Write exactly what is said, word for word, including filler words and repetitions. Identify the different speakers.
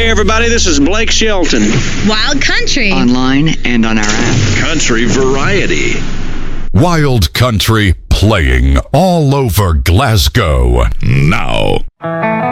Speaker 1: Hey, everybody, this is Blake Shelton.
Speaker 2: Wild Country.
Speaker 3: Online and on our app.
Speaker 1: Country Variety.
Speaker 4: Wild Country playing all over Glasgow now.